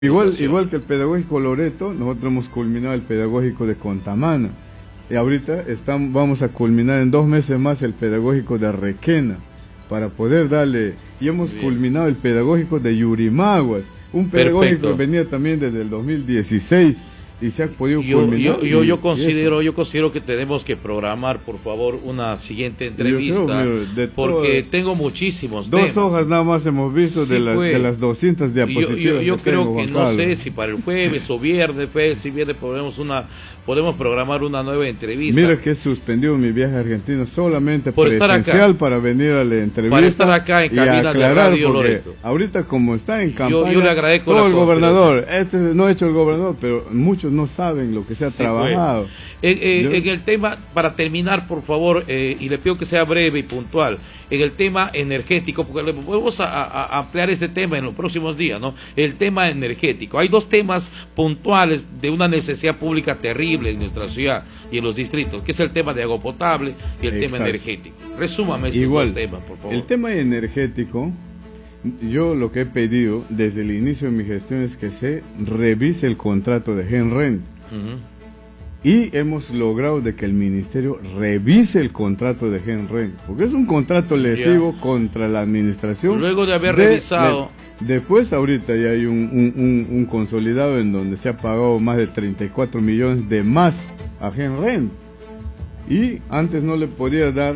Igual que el pedagógico Loreto, nosotros hemos culminado el pedagógico de Contamana. Y ahorita vamos a culminar en 2 meses más el pedagógico de Requena, para poder darle, y hemos culminado el pedagógico de Yurimaguas, un pedagógico que venía también desde el 2016 y se ha podido culminar. Yo considero que tenemos que programar, por favor, una siguiente entrevista, porque tengo muchísimos temas. 2 hojas nada más hemos visto de las 200 diapositivas. Yo creo que no sé si para el jueves o viernes, si viernes podemos programar una nueva entrevista. Mira que he suspendido mi viaje a Argentina solamente por presencial para venir a la entrevista. Para estar acá en cabina de Radio Loreto. Ahorita como está en campaña, yo le agradezco todo el gobernador, no ha hecho el gobernador, pero muchos no saben lo que se ha trabajado. En el tema, para terminar, por favor, y le pido que sea breve y puntual, en el tema energético, porque vamos a ampliar este tema en los próximos días, ¿no? El tema energético. Hay 2 temas puntuales de una necesidad pública terrible en nuestra ciudad y en los distritos, que es el tema de agua potable y el tema energético. Resúmame estos 2 temas, por favor. El tema energético, yo lo que he pedido desde el inicio de mi gestión es que se revise el contrato de Genrent. Y hemos logrado de que el ministerio revise el contrato de Genrent, porque es un contrato lesivo contra la administración. Luego de haber revisado. Después ahorita ya hay un consolidado en donde se ha pagado más de 34 millones de más a Genrent. Y antes no le podía dar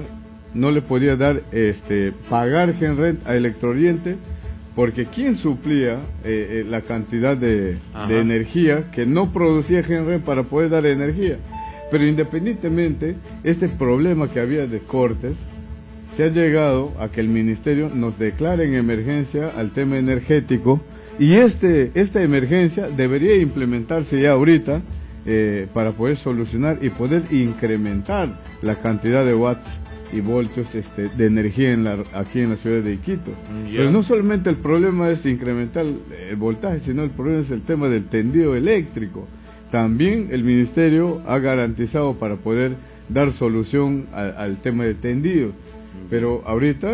pagar Genrent a Electrooriente, porque ¿quién suplía la cantidad de energía que no producía Genrent para poder dar energía? Pero independientemente, este problema que había de cortes, se ha llegado a que el ministerio nos declare en emergencia al tema energético, y esta emergencia debería implementarse ya ahorita para poder solucionar y poder incrementar la cantidad de watts y voltios de energía aquí en la ciudad de Iquitos. Pero no solamente el problema es incrementar el voltaje, sino el problema es el tema del tendido eléctrico. También el ministerio ha garantizado para poder dar solución al tema del tendido. Pero ahorita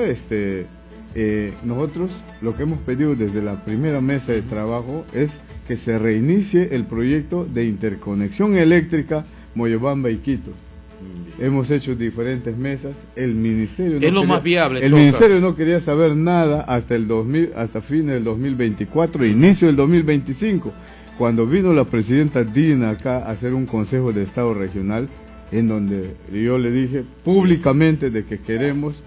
nosotros lo que hemos pedido desde la primera mesa de trabajo es que se reinicie el proyecto de interconexión electríca Moyobamba-Iquitos. Hemos hecho diferentes mesas, el ministerio no quería saber nada hasta fines del 2024, inicio del 2025, cuando vino la presidenta Dina acá a hacer un consejo de Estado regional, en donde yo le dije públicamente de que queremos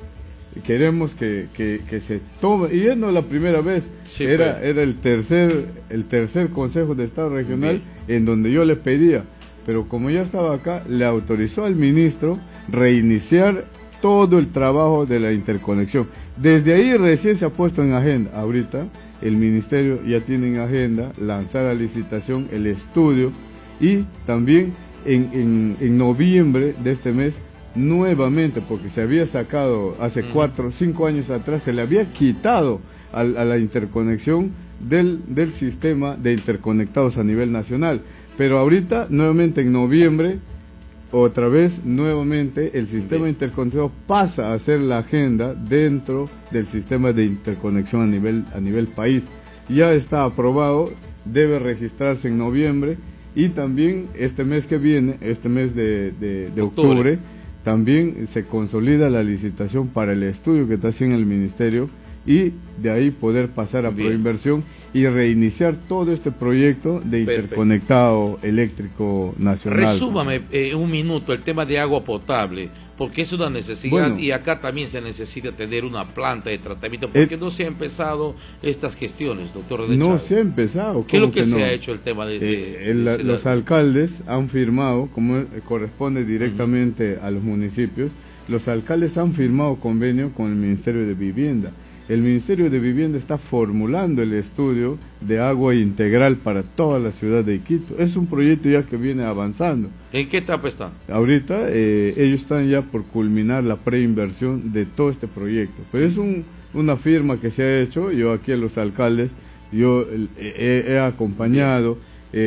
que se tome, y no es la primera vez, era el tercer consejo de Estado regional en donde yo le pedía. Pero como ya estaba acá, le autorizó al ministro reiniciar todo el trabajo de la interconexión. Desde ahí recién se ha puesto en agenda. Ahorita el ministerio ya tiene en agenda lanzar a licitación el estudio, y también en noviembre de este mes nuevamente, porque se había sacado hace 4 o 5 años atrás, se le había quitado a la interconexión del sistema de interconectados a nivel nacional. Pero ahorita, nuevamente en noviembre, otra vez, nuevamente, el sistema interconectado pasa a ser la agenda dentro del sistema de interconexión a nivel país. Ya está aprobado, debe registrarse en noviembre, y también este mes que viene, este mes de octubre, también se consolida la licitación para el estudio que está haciendo el ministerio, y de ahí poder pasar a proinversión y reiniciar todo este proyecto de interconectado eléctrico nacional. Resúmame un minuto el tema de agua potable, porque es una necesidad, y acá también se necesita tener una planta de tratamiento, porque no se han empezado estas gestiones, doctor Rodríguez. No se ha empezado. ¿Qué es lo que se ha hecho el tema los alcaldes han firmado, como corresponde directamente a los municipios, los alcaldes han firmado convenio con el Ministerio de Vivienda. El Ministerio de Vivienda está formulando el estudio de agua integral para toda la ciudad de Iquitos. Es un proyecto ya que viene avanzando. ¿En qué etapa está? Ahorita ellos están ya por culminar la preinversión de todo este proyecto. Pero es una firma que se ha hecho. Yo aquí a los alcaldes, yo he acompañado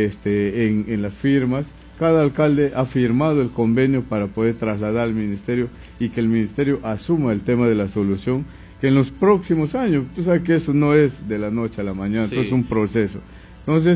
en las firmas. Cada alcalde ha firmado el convenio para poder trasladar al ministerio, y que el ministerio asuma el tema de la solución, que en los próximos años, tú sabes que eso no es de la noche a la mañana, sí, es un proceso, Entonces,